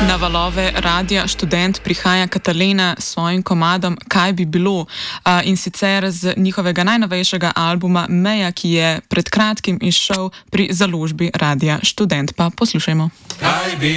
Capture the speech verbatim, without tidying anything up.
Na valove Radia Študent prihaja Katalena s svojim komadom Kaj bi bilo, uh, in sicer z njihovega najnovejšega albuma Meja, ki je pred kratkim izšel pri založbi Radia Študent. Pa poslušajmo.